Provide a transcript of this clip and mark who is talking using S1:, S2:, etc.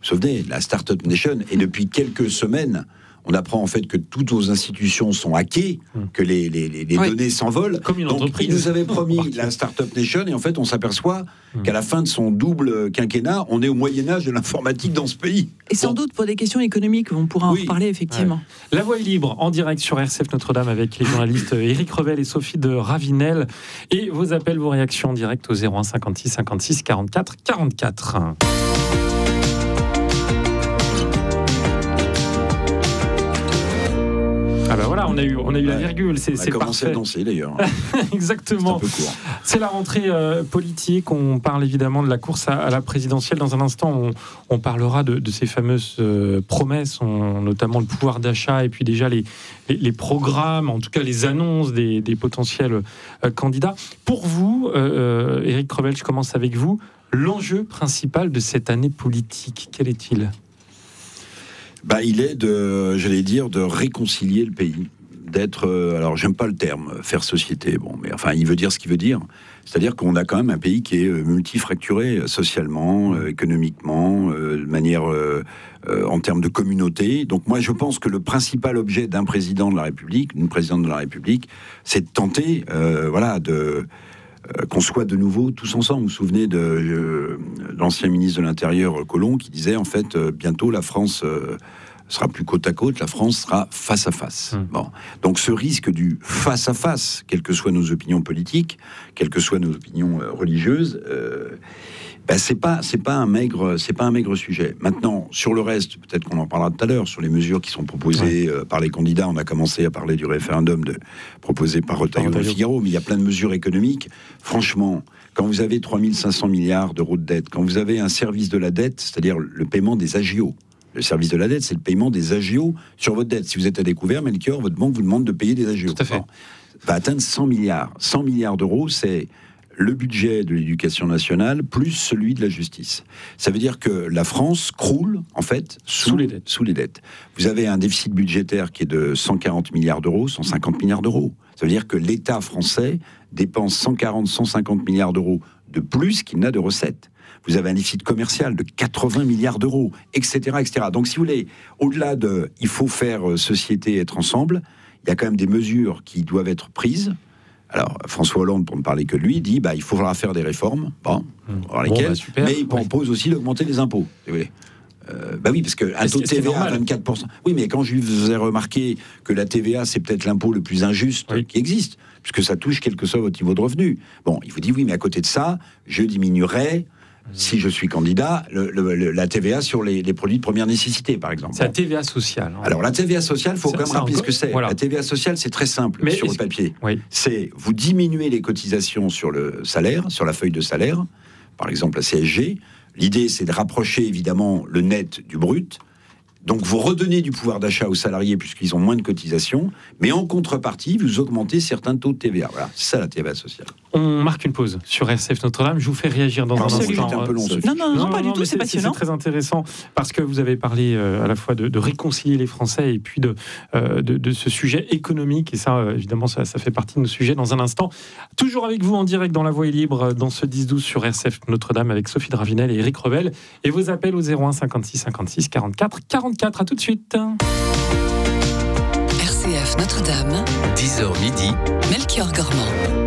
S1: souvenez, la Startup Nation, et depuis quelques semaines, on apprend en fait que toutes nos institutions sont hackées, que les données s'envolent.
S2: Comme une
S1: Donc,
S2: entreprise.
S1: il nous avait promis la Startup Nation, et en fait, on s'aperçoit qu'à la fin de son double quinquennat, on est au Moyen-Âge de l'informatique dans ce pays.
S3: Et sans doute pour des questions économiques, on pourra en reparler effectivement.
S2: Ouais. La Voix est libre, en direct sur RCF Notre-Dame avec les journalistes Éric Revel et Sophie de Ravinel. Et vos appels, vos réactions en direct au 01 56 56 44 44. Ah ben voilà, on a eu la virgule, c'est parfait.
S1: On a commencé à danser d'ailleurs.
S2: Exactement.
S1: C'est un peu court.
S2: C'est la rentrée politique, on parle évidemment de la course à la présidentielle. Dans un instant, on parlera de ces fameuses promesses, notamment le pouvoir d'achat et puis déjà les programmes, en tout cas les annonces des potentiels candidats. Pour vous, Éric Revel, je commence avec vous, l'enjeu principal de cette année politique, quel est-il ?
S1: Il est de réconcilier le pays, d'être, alors j'aime pas le terme, faire société, mais enfin il veut dire ce qu'il veut dire, c'est-à-dire qu'on a quand même un pays qui est multifracturé socialement, économiquement, de manière, en termes de communauté. Donc moi je pense que le principal objet d'un président de la République, d'une présidente de la République, c'est de tenter, qu'on soit de nouveau tous ensemble. Vous vous souvenez de l'ancien ministre de l'Intérieur, Collomb, qui disait, en fait, bientôt la France sera plus côte à côte, la France sera face à face. Donc ce risque du face à face, quelles que soient nos opinions politiques, quelles que soient nos opinions religieuses, c'est pas un maigre sujet. Maintenant, sur le reste, peut-être qu'on en parlera tout à l'heure, sur les mesures qui sont proposées par les candidats. On a commencé à parler du référendum proposé par Retailleau et Figaro, mais il y a plein de mesures économiques. Franchement, quand vous avez 3500 milliards d'euros de dette, quand vous avez un service de la dette, c'est-à-dire le paiement des agios. Le service de la dette, c'est le paiement des agios sur votre dette. Si vous êtes à découvert, Melchior, votre banque vous demande de payer des agios.
S2: Tout à fait.
S1: Va atteindre 100 milliards. 100 milliards d'euros, c'est le budget de l'éducation nationale plus celui de la justice. Ça veut dire que la France croule, en fait, sous les dettes. Vous avez un déficit budgétaire qui est de 140 milliards d'euros, 150 milliards d'euros. Ça veut dire que l'État français dépense 140, 150 milliards d'euros de plus qu'il n'a de recettes. Vous avez un déficit commercial de 80 milliards d'euros, etc., etc. Donc, si vous voulez, au-delà de « il faut faire société, être ensemble », il y a quand même des mesures qui doivent être prises. Alors, François Hollande, pour ne parler que de lui, dit il faudra faire des réformes, mais il propose aussi d'augmenter les impôts. Oui, parce qu'un taux de TVA à 24%. Oui, mais quand je vous ai remarqué que la TVA, c'est peut-être l'impôt le plus injuste qui existe, puisque ça touche quel que soit votre niveau de revenu. Il vous dit oui, mais à côté de ça, je diminuerai, si je suis candidat, la TVA sur les produits de première nécessité, par exemple.
S2: C'est la TVA sociale.
S1: Alors, la TVA sociale, il faut quand même rappeler ce que c'est.
S2: Voilà.
S1: La TVA sociale, c'est très simple sur le papier.
S2: Oui.
S1: C'est vous diminuez les cotisations sur le salaire, sur la feuille de salaire, par exemple la CSG. L'idée, c'est de rapprocher, évidemment, le net du brut. Donc, vous redonnez du pouvoir d'achat aux salariés puisqu'ils ont moins de cotisations, mais en contrepartie, vous augmentez certains taux de TVA. Voilà, c'est ça la TVA sociale.
S2: On marque une pause sur RCF Notre-Dame. Je vous fais réagir dans un instant.
S1: Un peu long,
S3: non, pas du tout, c'est passionnant.
S2: C'est très intéressant parce que vous avez parlé à la fois de réconcilier les Français et puis de ce sujet économique. Et ça, évidemment, ça fait partie de nos sujets dans un instant. Toujours avec vous en direct dans La Voix est libre, dans ce 10-12 sur RCF Notre-Dame avec Sophie de Ravinel et Éric Revel. Et vos appels au 01 56 56 44 44. À tout de suite.
S4: RCF Notre-Dame,
S5: 10h midi,
S4: Melchior Gormand.